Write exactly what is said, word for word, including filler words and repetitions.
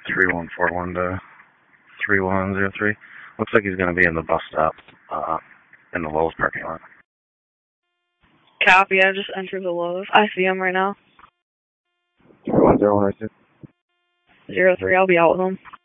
three one four one to three one zero three. Looks like he's going to be in the bus stop uh, in the Lowe's parking lot. Copy, I just entered the Lowe's. I see him right now. three one zero one right there. Zero three, I'll be out with him.